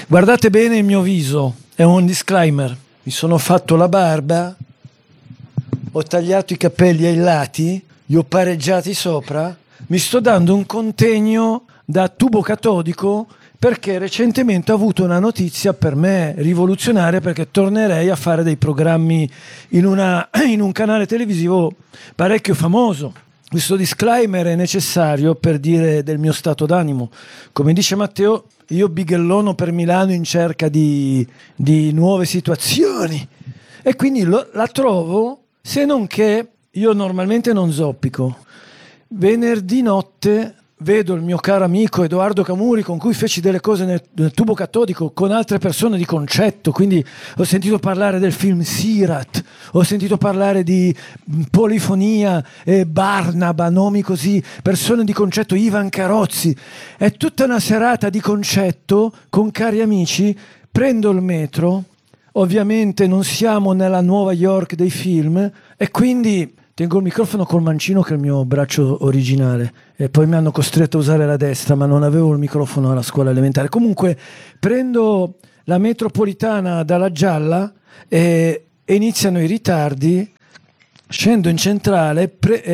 Guardate bene il mio viso, è un disclaimer. Mi sono fatto la barba, ho tagliato i capelli ai lati, li ho pareggiati sopra, mi sto dando un contegno da tubo catodico perché recentemente ho avuto una notizia per me rivoluzionaria, perché tornerei a fare dei programmi in un canale televisivo parecchio famoso. Questo disclaimer è necessario per dire del mio stato d'animo. Come dice Matteo, io bighellono per Milano in cerca di nuove situazioni e quindi la trovo, se non che io normalmente non zoppico. Venerdì notte vedo il mio caro amico Edoardo Camuri, con cui feci delle cose nel tubo catodico con altre persone di concetto, quindi ho sentito parlare del film Sirat, ho sentito parlare di Polifonia e Barnaba, nomi così, persone di concetto, Ivan Carozzi. È tutta una serata di concetto con cari amici. Prendo il metro, ovviamente non siamo nella Nuova York dei film, e quindi tengo il microfono col mancino, che è il mio braccio originale, e poi mi hanno costretto a usare la destra, ma non avevo il microfono alla scuola elementare. Comunque prendo la metropolitana dalla Gialla e iniziano i ritardi, scendo in centrale,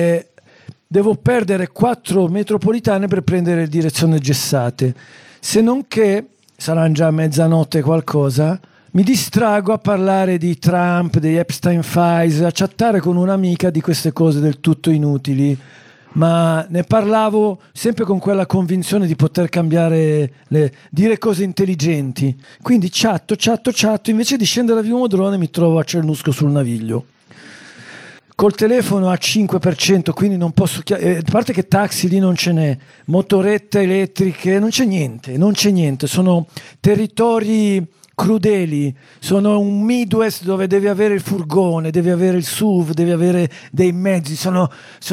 devo perdere 4 metropolitane per prendere direzione Gessate, se non che saranno già mezzanotte qualcosa. Mi distrago a parlare di Trump, degli Epstein Files, a chattare con un'amica di queste cose del tutto inutili, ma ne parlavo sempre con quella convinzione di poter cambiare, dire cose intelligenti. Quindi chatto, invece di scendere a Vimodrone mi trovo a Cernusco sul Naviglio. Col telefono a 5%, quindi non posso a parte che taxi lì non ce n'è, motorette elettriche, non c'è niente, sono territori crudeli, sono un Midwest dove devi avere il furgone, devi avere il SUV, devi avere dei mezzi, sono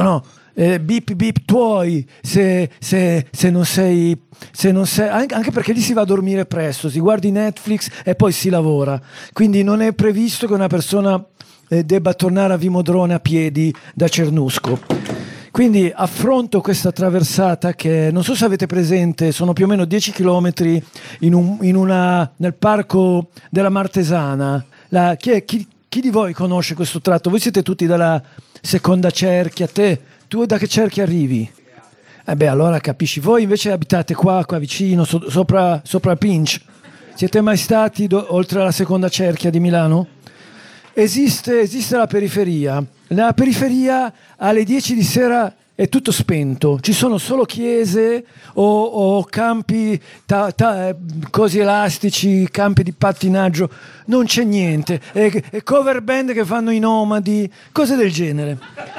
beep beep tuoi se non sei, anche perché lì si va a dormire presto, si guardi Netflix e poi si lavora, quindi non è previsto che una persona debba tornare a Vimodrone a piedi da Cernusco. Quindi affronto questa traversata che non so se avete presente, sono più o meno 10 chilometri nel parco della Martesana. Chi di voi conosce questo tratto? Voi siete tutti dalla seconda cerchia. Tu da che cerchia arrivi? Allora capisci. Voi invece abitate qua vicino, sopra Pinch. Siete mai stati oltre alla seconda cerchia di Milano? Esiste la periferia. Nella periferia alle 10 di sera è tutto spento, ci sono solo chiese o campi così elastici, campi di pattinaggio, non c'è niente, e cover band che fanno i nomadi, cose del genere.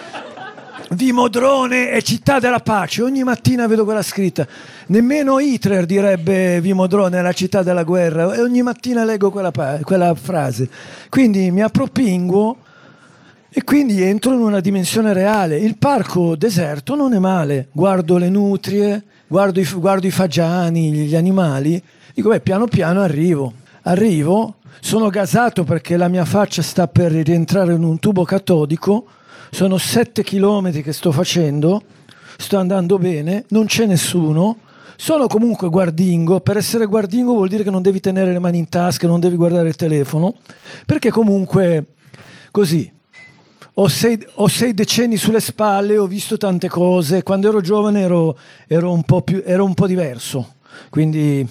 Vimodrone è città della pace, ogni mattina vedo quella scritta, nemmeno Hitler direbbe Vimodrone è la città della guerra, e ogni mattina leggo quella frase, quindi mi appropinguo e quindi entro in una dimensione reale. Il parco deserto non è male, guardo le nutrie, guardo i fagiani, gli animali, dico piano piano arrivo, sono gasato perché la mia faccia sta per rientrare in un tubo catodico. Sono 7 chilometri che sto facendo, sto andando bene, non c'è nessuno, sono comunque guardingo. Per essere guardingo vuol dire che non devi tenere le mani in tasca, non devi guardare il telefono, perché comunque così ho 6 decenni sulle spalle, ho visto tante cose. Quando ero giovane ero un po' diverso, quindi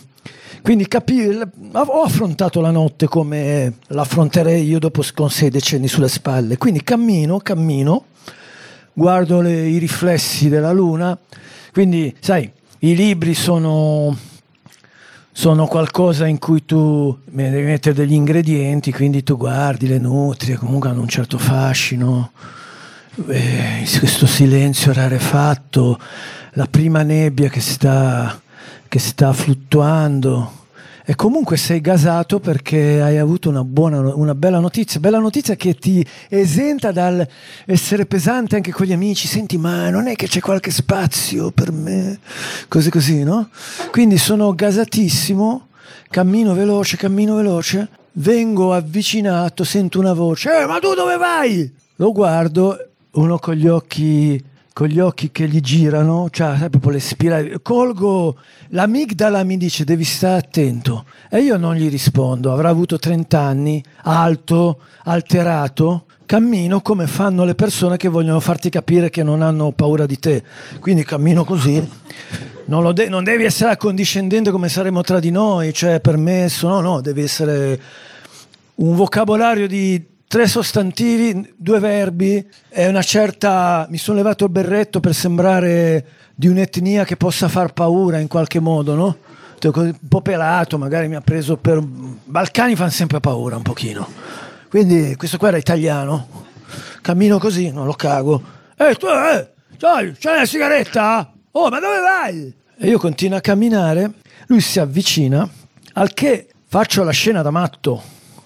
ho affrontato la notte come l'affronterei io dopo con 6 decenni sulle spalle. Quindi cammino, guardo i riflessi della luna. Quindi sai, i libri sono qualcosa in cui tu devi mettere degli ingredienti, quindi tu guardi le nutrie, comunque hanno un certo fascino, questo silenzio rarefatto, la prima nebbia che sta fluttuando, e comunque sei gasato perché hai avuto una bella notizia che ti esenta dal essere pesante anche con gli amici. Senti, ma non è che c'è qualche spazio per me? Così, no? Quindi sono gasatissimo, cammino veloce, vengo avvicinato, sento una voce: ma tu dove vai? Lo guardo, uno con gli occhi con gli occhi che gli girano, cioè sai, proprio le spirali. Colgo l'amigdala, mi dice devi stare attento, e io non gli rispondo. Avrà avuto 30 anni, alto, alterato, cammino come fanno le persone che vogliono farti capire che non hanno paura di te, quindi cammino così. Non devi essere accondiscendente come saremo tra di noi, cioè permesso, no, devi essere un vocabolario di 3 sostantivi, 2 verbi e una certa... Mi sono levato il berretto per sembrare di un'etnia che possa far paura in qualche modo, no? Un po' pelato, magari mi ha preso per... Balcani fanno sempre paura un pochino. Quindi questo qua era italiano. Cammino così, non lo cago. C'hai una sigaretta? Oh, ma dove vai? E io continuo a camminare, lui si avvicina, al che faccio la scena da matto,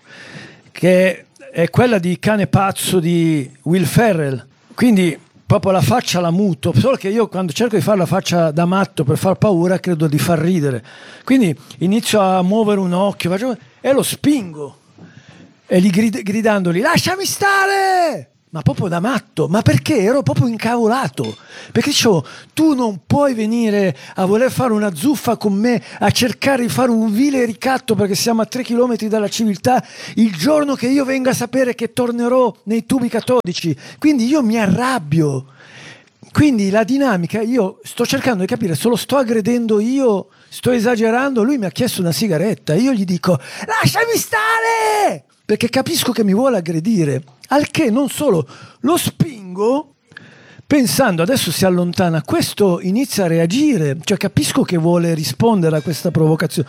che è quella di Cane pazzo di Will Ferrell. Quindi proprio la faccia la muto, solo che io quando cerco di fare la faccia da matto per far paura credo di far ridere. Quindi inizio a muovere un occhio e lo spingo. E gli gridandogli, lasciami stare! Ma proprio da matto, ma perché? Ero proprio incavolato, perché dicevo, tu non puoi venire a voler fare una zuffa con me, a cercare di fare un vile ricatto perché siamo a 3 chilometri dalla civiltà, il giorno che io venga a sapere che tornerò nei tubi catodici, quindi io mi arrabbio. Quindi la dinamica, io sto cercando di capire se lo sto aggredendo io, sto esagerando, lui mi ha chiesto una sigaretta, io gli dico, lasciami stare! Perché capisco che mi vuole aggredire, al che non solo lo spingo pensando adesso si allontana, questo inizia a reagire, cioè capisco che vuole rispondere a questa provocazione.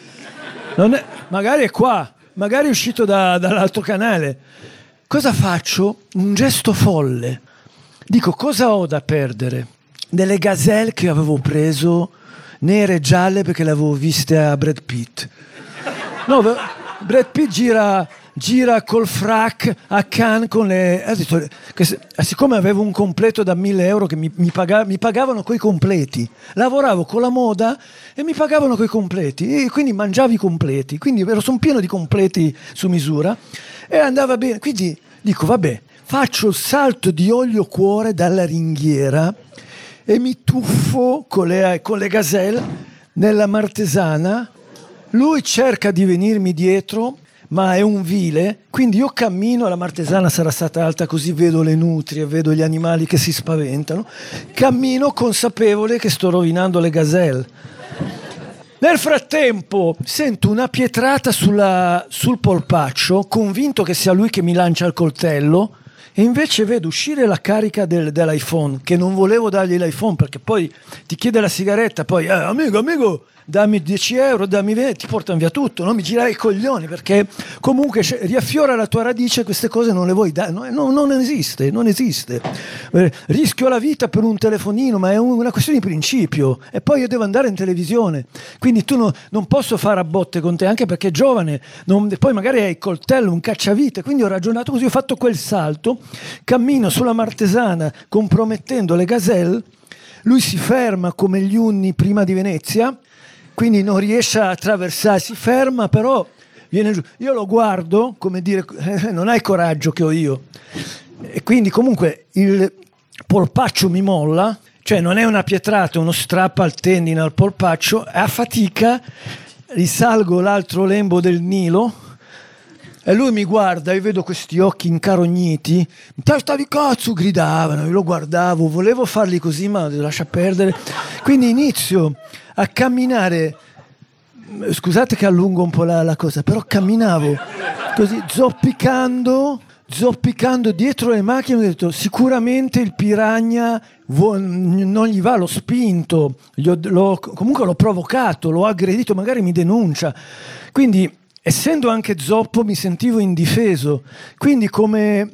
Magari è qua, magari è uscito dall'altro canale. Cosa faccio? Un gesto folle. Dico, cosa ho da perdere? Delle gazelle che avevo preso, nere e gialle, perché le avevo viste a Brad Pitt. No, Brad Pitt gira col frac a Cannes con le... siccome avevo un completo da 1.000 euro che mi pagavano coi completi, lavoravo con la moda e mi pagavano coi completi, e quindi mangiavo i completi, quindi sono pieno di completi su misura e andava bene. Quindi dico, vabbè, faccio il salto di olio cuore dalla ringhiera e mi tuffo con le gazelle nella Martesana. Lui cerca di venirmi dietro, ma è un vile, quindi io cammino, la Martesana sarà stata alta così vedo le nutrie, vedo gli animali che si spaventano, cammino consapevole che sto rovinando le gazelle. Nel frattempo sento una pietrata sul polpaccio, convinto che sia lui che mi lancia il coltello, e invece vedo uscire la carica dell'iPhone, che non volevo dargli l'iPhone perché poi ti chiede la sigaretta, poi amico, dammi 10 euro, dammi 20, ti portano via tutto, non mi girare i coglioni, perché comunque riaffiora la tua radice, queste cose non le vuoi dare, non esiste. Rischio la vita per un telefonino, ma è una questione di principio, e poi io devo andare in televisione, quindi tu non posso fare a botte con te, anche perché è giovane, poi magari hai il coltello, un cacciavite, quindi ho ragionato così, ho fatto quel salto, cammino sulla Martesana compromettendo le gazelle, lui si ferma come gli Unni prima di Venezia, quindi non riesce a attraversare, si ferma, però viene giù. Io lo guardo, come dire, non hai coraggio che ho io. E quindi comunque il polpaccio mi molla, cioè non è una pietrata, uno strappo al tendine al polpaccio, a fatica risalgo l'altro lembo del Nilo e lui mi guarda, io vedo questi occhi incarogniti, testa di cazzo, gridavano, io lo guardavo, volevo farli così ma lascia perdere, quindi inizio a camminare, scusate che allungo un po' la cosa, però camminavo così zoppicando dietro le macchine, ho detto sicuramente il Piranha non gli va, l'ho spinto, comunque l'ho provocato, l'ho aggredito, magari mi denuncia, quindi essendo anche zoppo mi sentivo indifeso, quindi come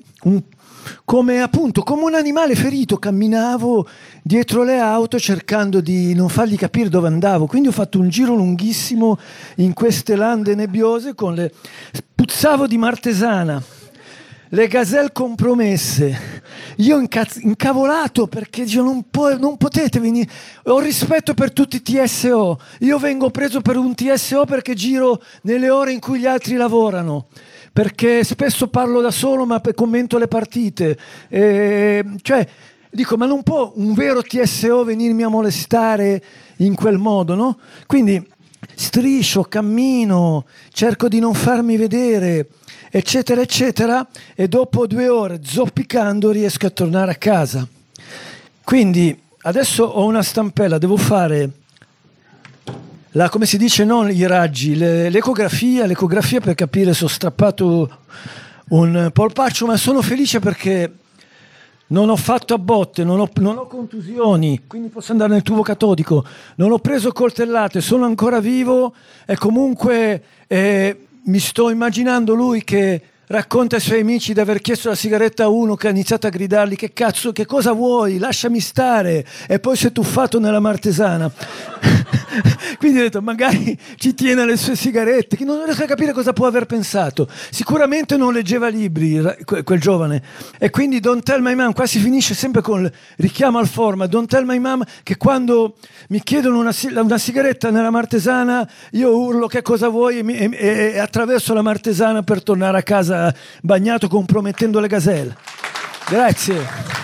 un animale ferito camminavo dietro le auto cercando di non fargli capire dove andavo, quindi ho fatto un giro lunghissimo in queste lande nebbiose puzzavo di Martesana, le gazelle compromesse, io incavolato perché dicevo non potete venire, ho rispetto per tutti i TSO, io vengo preso per un TSO perché giro nelle ore in cui gli altri lavorano, perché spesso parlo da solo ma commento le partite, cioè Dico, ma non può un vero TSO venirmi a molestare in quel modo, no? Quindi striscio, cammino, cerco di non farmi vedere, eccetera, eccetera, e dopo 2 ore, zoppicando, riesco a tornare a casa. Quindi adesso ho una stampella, devo fare come si dice, non i raggi, l'ecografia per capire se ho strappato un polpaccio, ma sono felice perché non ho fatto a botte, non ho contusioni, quindi posso andare nel tubo catodico, non ho preso coltellate, sono ancora vivo e comunque mi sto immaginando lui che racconta ai suoi amici di aver chiesto la sigaretta a uno che ha iniziato a gridargli che cazzo, che cosa vuoi, lasciami stare, e poi si è tuffato nella Martesana. Quindi ho detto, magari ci tiene le sue sigarette, che non riesco a capire cosa può aver pensato. Sicuramente non leggeva libri quel giovane, e quindi Don't Tell My Mom, qua si finisce sempre con il richiamo al format. Don't Tell My Mom, che quando mi chiedono una sigaretta nella Martesana io urlo che cosa vuoi e attraverso la Martesana per tornare a casa bagnato, compromettendo le gazelle. Grazie.